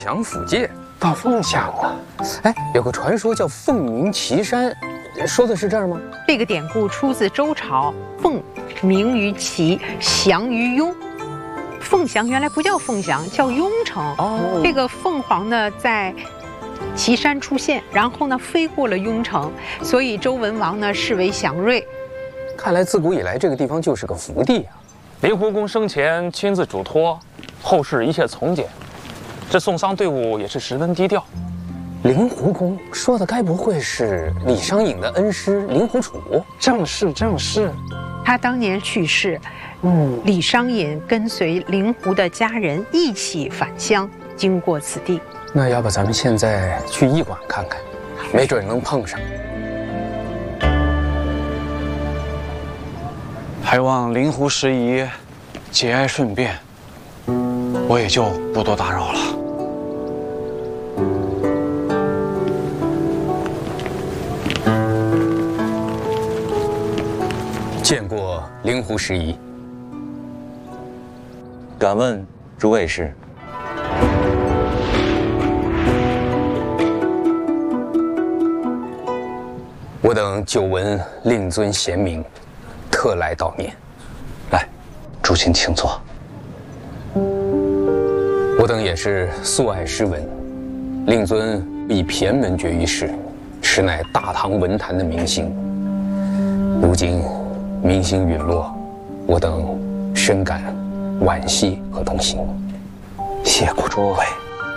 祥府界到凤翔了。 哎，有个传说叫凤鸣岐山，说的是这儿吗？ 这个典故出自周朝，凤鸣于岐，翔于雍。凤翔原来不叫凤翔，叫雍城。 哦， 这个凤凰呢，在岐山出现，然后呢飞过了雍城，所以周文王呢视为祥瑞。 看来自古以来这个地方就是个福地啊。 灵狐公生前亲自嘱托，后世一切从简。这送丧队伍也是十分低调。 灵狐公说的该不会是李商隐的恩师灵狐楚？ 正是正是。 他当年去世，李商隐跟随灵狐的家人一起返乡，经过此地。 那要不咱们现在去驿馆看看，没准能碰上。 还望灵狐时宜，节哀顺变，我也就不多打扰了。 见过灵狐时宜。 敢问诸位是？ 我等久闻令尊贤名，特来悼念。 来，诸卿请坐。 我等也是素爱诗文，令尊以骈门绝于世，实乃大唐文坛的明星。如今明星陨落，我等深感惋惜和痛心。 谢过诸位，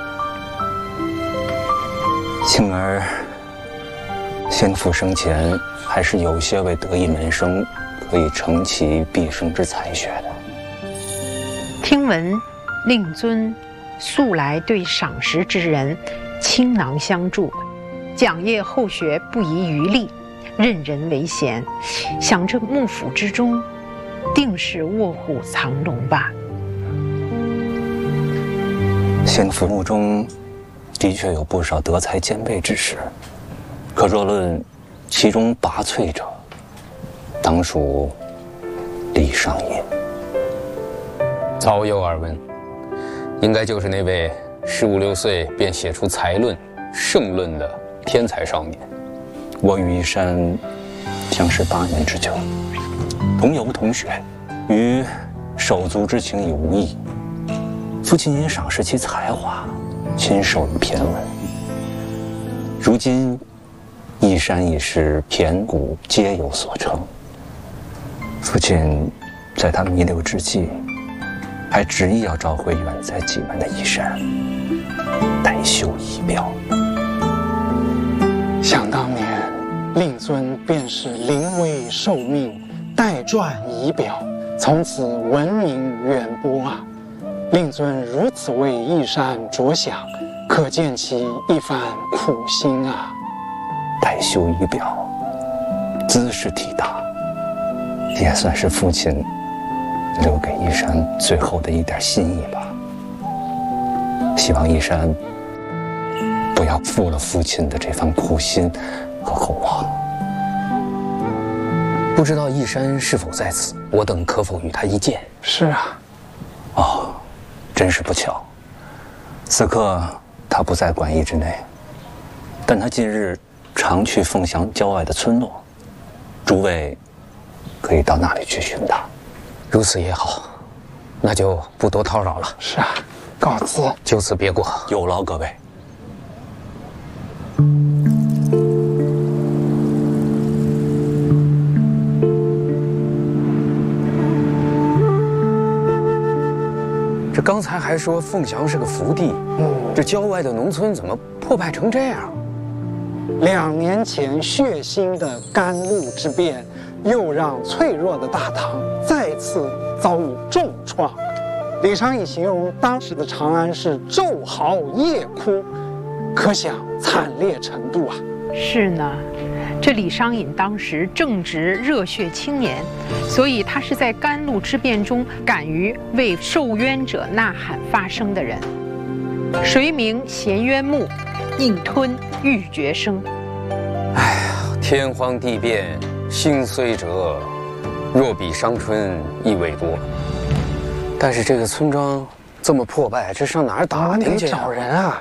庆儿先父生前还是有些位得意门生，可以承其毕生之才学的。 听闻令尊素来对赏识之人倾囊相助，讲业后学不遗余力，任人唯贤，想这幕府之中定是卧虎藏龙吧。 先父墓中的确有不少德才兼备之士，可若论其中拔萃者，当属李商隐。 早有耳闻，应该就是那位15、16岁便写出才论、圣论的天才少年。 我与一山相识8年之久，同游同学，与手足之情已无异。父亲因赏识其才华，亲授于骈文。如今一山一石，骈古皆有所成。父亲在他弥留之际，还执意要召回远在济南的一山，代修仪表。 想当年，令尊便是临危受命，代撰仪表，从此闻名远播啊！令尊如此为一山着想，可见其一番苦心啊！ 代修仪表，姿势体大，也算是父亲留给一山最后的一点心意吧。希望一山不要负了父亲的这番苦心和厚望。 不知道一山是否在此，我等可否与他一见？ 是啊。 哦，真是不巧，此刻他不在馆驿之内，但他近日常去凤翔郊外的村落，诸位可以到那里去寻他。 如此也好，那就不多叨扰了。 是啊，告辞。 就此别过， 有劳各位。 这刚才还说凤翔是个福地，这郊外的农村怎么破败成这样 ？2年前血腥的甘露之变，又让脆弱的大唐再次遭遇重创。李商隐形容当时的长安是昼嚎夜哭，可想惨烈程度啊！ 是呢，这李商隐当时正值热血青年，所以他是在甘露之变中敢于为受冤者呐喊发声的人。谁鸣衔冤目，应吞玉珏声。 哎呀，天荒地变，心虽折，若比伤春亦未多。但是这个村庄这么破败，这上哪儿打听去？ 得找人啊！